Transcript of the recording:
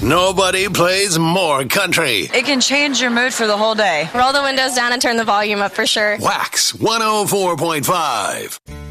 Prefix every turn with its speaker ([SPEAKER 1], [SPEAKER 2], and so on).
[SPEAKER 1] Nobody plays more country.
[SPEAKER 2] It can change your mood for the whole day.
[SPEAKER 3] Roll the windows down and turn the volume up for sure.
[SPEAKER 1] Wax 104.5.